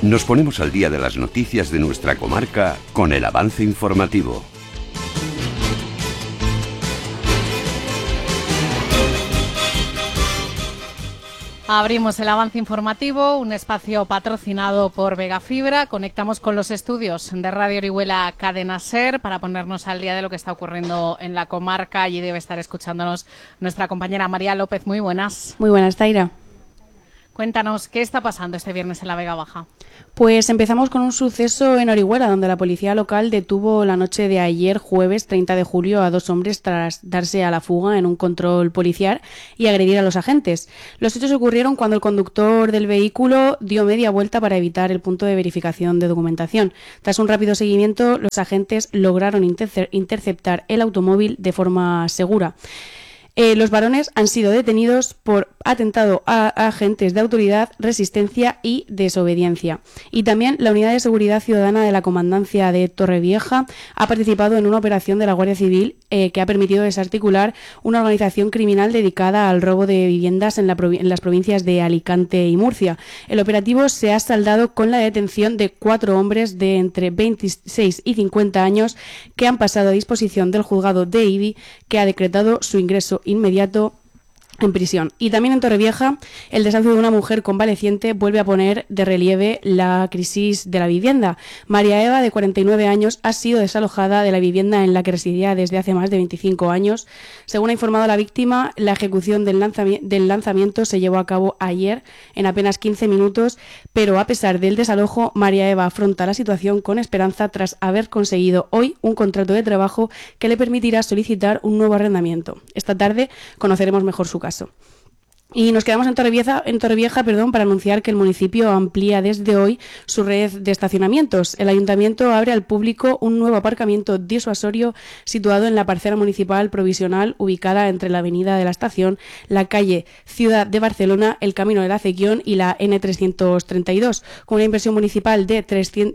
Nos ponemos al día de las noticias de nuestra comarca con el avance informativo. Abrimos el avance informativo, un espacio patrocinado por Vega Fibra. Conectamos con los estudios de Radio Orihuela Cadena SER para ponernos al día de lo que está ocurriendo en la comarca. Allí debe estar escuchándonos nuestra compañera María López. Muy buenas. Muy buenas, Taira. Cuéntanos, ¿qué está pasando este viernes en la Vega Baja? Pues empezamos con un suceso en Orihuela, donde la policía local detuvo la noche de ayer, jueves 30 de julio, a 2 hombres tras darse a la fuga en un control policial y agredir a los agentes. Los hechos ocurrieron cuando el conductor del vehículo dio media vuelta para evitar el punto de verificación de documentación. Tras un rápido seguimiento, los agentes lograron interceptar el automóvil de forma segura. Los varones han sido detenidos por atentado a agentes de autoridad, resistencia y desobediencia. Y también la Unidad de Seguridad Ciudadana de la Comandancia de Torrevieja ha participado en una operación de la Guardia Civil que ha permitido desarticular una organización criminal dedicada al robo de viviendas en las provincias de Alicante y Murcia. El operativo se ha saldado con la detención de 4 hombres de entre 26 y 50 años que han pasado a disposición del juzgado de Ibi, que ha decretado su ingreso inmediato en prisión. Y también en Torrevieja, el desahucio de una mujer convaleciente vuelve a poner de relieve la crisis de la vivienda. María Eva, de 49 años, ha sido desalojada de la vivienda en la que residía desde hace más de 25 años. Según ha informado la víctima, la ejecución del lanzamiento se llevó a cabo ayer en apenas 15 minutos, pero a pesar del desalojo, María Eva afronta la situación con esperanza tras haber conseguido hoy un contrato de trabajo que le permitirá solicitar un nuevo arrendamiento. Esta tarde conoceremos mejor su caso. Y nos quedamos en Torrevieja, para anunciar que el municipio amplía desde hoy su red de estacionamientos. El ayuntamiento abre al público un nuevo aparcamiento disuasorio situado en la parcela municipal provisional ubicada entre la avenida de la Estación, la calle Ciudad de Barcelona, el Camino del Acequión y la N332. Con una inversión municipal de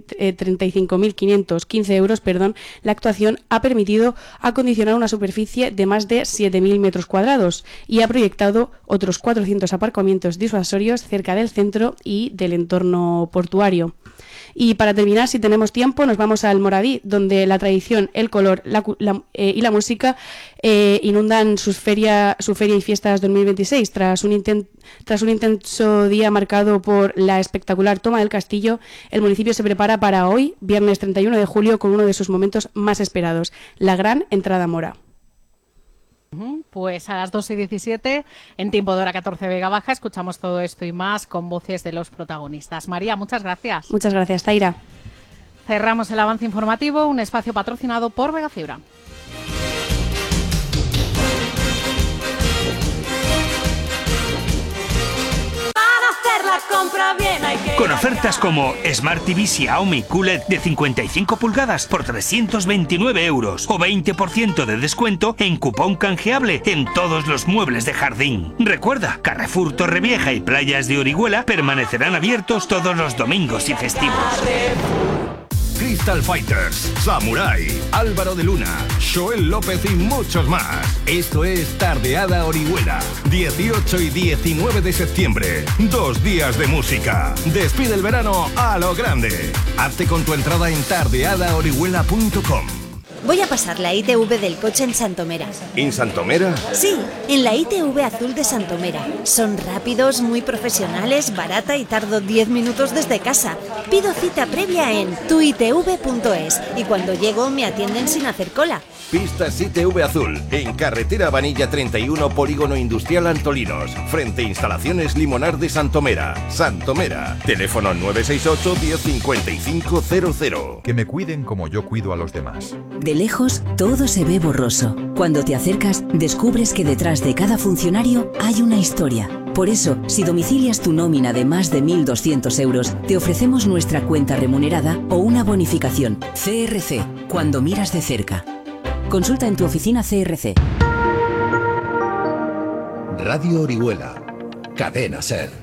35.515 euros, la actuación ha permitido acondicionar una superficie de más de 7.000 metros cuadrados y ha proyectado otros 400 aparcamientos disuasorios cerca del centro y del entorno portuario. Y para terminar, si tenemos tiempo, nos vamos al Moradí, donde la tradición, el color y la música inundan su feria y fiestas 2026. Tras un intenso día marcado por la espectacular toma del castillo, el municipio se prepara para hoy, viernes 31 de julio, con uno de sus momentos más esperados, la gran entrada mora. Pues a las 2:17, en tiempo de hora 14 Vega Baja, escuchamos todo esto y más con voces de los protagonistas. María, muchas gracias. Muchas gracias, Taira. Cerramos el avance informativo, un espacio patrocinado por Vega Fibra. Con ofertas como Smart TV Xiaomi QLED de 55 pulgadas por 329 euros o 20% de descuento en cupón canjeable en todos los muebles de jardín. Recuerda, Carrefour Torrevieja y Playas de Orihuela permanecerán abiertos todos los domingos y festivos. Crystal Fighters, Samurai, Álvaro de Luna, Joel López y muchos más. Esto es Tardeada Orihuela, 18 y 19 de septiembre. 2 días de música. Despide el verano a lo grande. Hazte con tu entrada en tardeadaorihuela.com. Voy a pasar la ITV del coche en Santomera. ¿En Santomera? Sí, en la ITV azul de Santomera. Son rápidos, muy profesionales, barata y tardo 10 minutos desde casa. Pido cita previa en tuitv.es y cuando llego me atienden sin hacer cola. Pistas ITV Azul, en carretera Vanilla 31, Polígono Industrial Antolinos, frente a Instalaciones Limonar de Santomera. Santomera, teléfono 968 1055 00. Que me cuiden como yo cuido a los demás. De lejos, todo se ve borroso. Cuando te acercas, descubres que detrás de cada funcionario hay una historia. Por eso, si domicilias tu nómina de más de 1.200 euros, te ofrecemos nuestra cuenta remunerada o una bonificación. CRC, cuando miras de cerca. Consulta en tu oficina CRC. Radio Orihuela, Cadena SER.